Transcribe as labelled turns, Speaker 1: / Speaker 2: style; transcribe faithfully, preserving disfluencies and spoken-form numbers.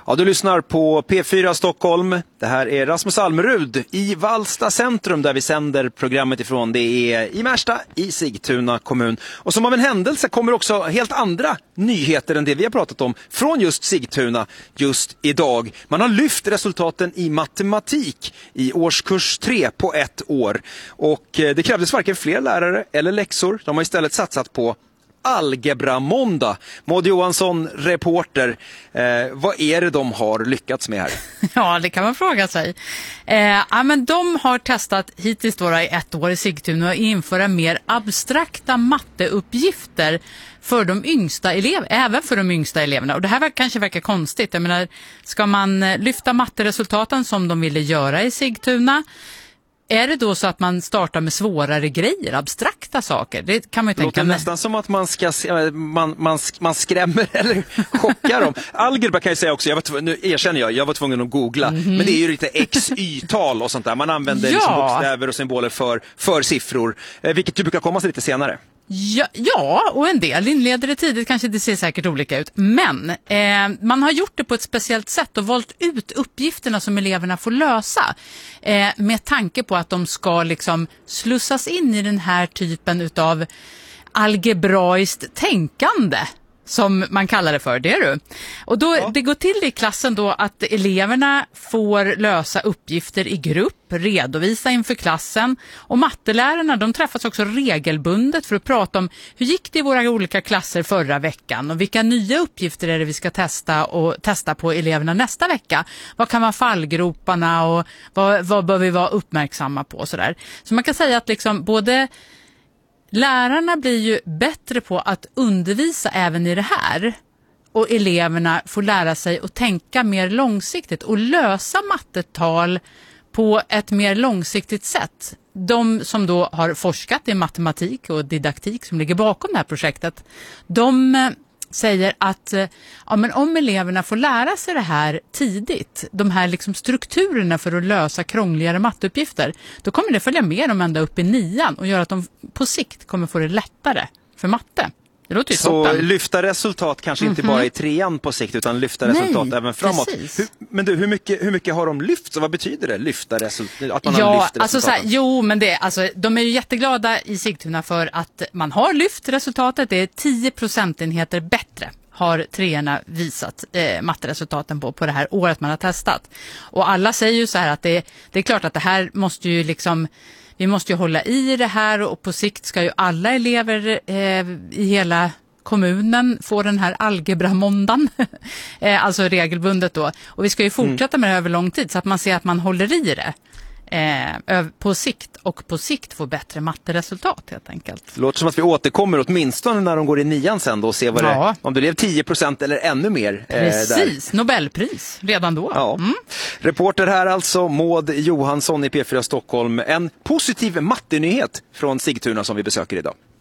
Speaker 1: Ja, du lyssnar på P fyra Stockholm. Det här är Rasmus Almerud i Vallsta centrum där vi sänder programmet ifrån. Det är i Märsta i Sigtuna kommun. Och som av en händelse kommer också helt andra nyheter än det vi har pratat om från just Sigtuna just idag. Man har lyft resultaten i matematik i årskurs tre på ett år. Och det krävdes varken fler lärare eller läxor. De har istället satsat på Algebramåndag. Maud Johansson, reporter, eh, vad är det de har lyckats med här?
Speaker 2: Ja, det kan man fråga sig. Eh, ja, men de har testat hittills då i ett år i Sigtuna att införa mer abstrakta matteuppgifter för de yngsta eleverna, även för de yngsta eleverna. Och det här kanske verkar konstigt. Jag menar, ska man lyfta matteresultaten som de ville göra i Sigtuna? Är det då så att man startar med svårare grejer, abstrakta saker? Det kan man ju tänka.
Speaker 1: Det låter nästan som att man, ska, man, man, man skrämmer eller chockar dem. Algebra kan jag säga också, jag var tvungen, nu erkänner jag, jag var tvungen att googla. Mm-hmm. Men det är ju lite x y-tal och sånt där. Man använder ja. liksom bokstäver och symboler för, för siffror, vilket du brukar komma sig lite senare.
Speaker 2: Ja, ja, och en del inleder det tidigt, kanske det ser säkert olika ut. Men eh, man har gjort det på ett speciellt sätt och valt ut uppgifterna som eleverna får lösa. Eh, med tanke på att de ska liksom slussas in i den här typen av algebraiskt tänkande. Som man kallar det för, det är du. Och då, ja. Det går till i klassen då att eleverna får lösa uppgifter i grupp, redovisa inför klassen. Och mattelärarna, de träffas också regelbundet för att prata om hur gick det i våra olika klasser förra veckan. Och vilka nya uppgifter är det vi ska testa och testa på eleverna nästa vecka. Vad kan vara fallgroparna och vad, vad bör vi vara uppmärksamma på? Så, där. Så man kan säga att liksom både... Lärarna blir ju bättre på att undervisa även i det här och eleverna får lära sig att tänka mer långsiktigt och lösa mattetal på ett mer långsiktigt sätt. De som då har forskat i matematik och didaktik som ligger bakom det här projektet, de säger att ja, men om eleverna får lära sig det här tidigt, de här liksom strukturerna för att lösa krångligare matteuppgifter, då kommer det följa med dem ända upp i nian och göra att de på sikt kommer få det lättare för matte. Det låter ju
Speaker 1: så
Speaker 2: toppen.
Speaker 1: Lyfta resultat kanske mm-hmm. inte bara i trean på sikt utan lyfta resultat Nej, även framåt. Hur, men du, hur mycket, hur mycket har de lyft? Så vad betyder det? Lyfta resultat? Att man
Speaker 2: ja,
Speaker 1: har lyft
Speaker 2: alltså så här, jo, men det, alltså, de är ju jätteglada i Sigtuna för att man har lyft resultatet. Det är tio procentenheter bättre har treorna visat eh, matteresultaten på, på det här året man har testat. Och alla säger ju så här att det, det är klart att det här måste ju liksom... Vi måste ju hålla i det här och på sikt ska ju alla elever eh, i hela kommunen få den här algebramåndagen, eh, alltså regelbundet då. Och vi ska ju fortsätta med det över lång tid så att man ser att man håller i det eh, på sikt och på sikt få bättre matteresultat helt enkelt.
Speaker 1: Det låter som att vi återkommer åtminstone när de går i nian sen då och ser vad ja. det, om det blev tio procent eller ännu mer. Eh,
Speaker 2: Precis, där. Nobelpris redan då.
Speaker 1: Ja. Mm. Reporter här alltså, Maud Johansson i P fyra Stockholm. En positiv mattenyhet från Sigtuna som vi besöker idag.